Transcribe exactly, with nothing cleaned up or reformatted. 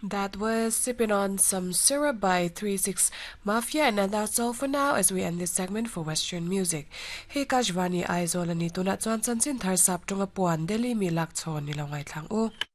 That was Sipping on Some Syrup by three six Mafia, and that's all for now as we end this segment for Western music. Hey Kashvani Aizolani Tunat Johnson Sin Tharsap Tunga Puan Delhi Milak Chon Nilawai Tlang U.